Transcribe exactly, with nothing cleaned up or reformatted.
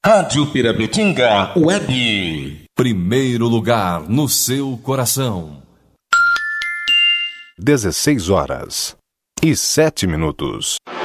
Rádio Pirapetinga Web. Primeiro lugar no seu coração. dezesseis horas e sete minutos.